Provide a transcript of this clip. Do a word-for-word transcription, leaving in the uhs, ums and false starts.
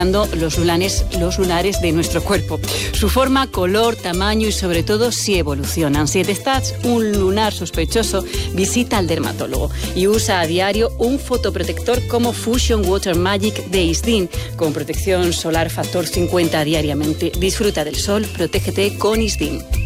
Los lunares, los lunares de nuestro cuerpo. Su forma, color, tamaño y sobre todo si evolucionan. Si detectas un lunar sospechoso, visita al dermatólogo y usa a diario un fotoprotector como Fusion Water Magic de Isdin con protección solar factor cincuenta diariamente. Disfruta del sol, protégete con Isdin.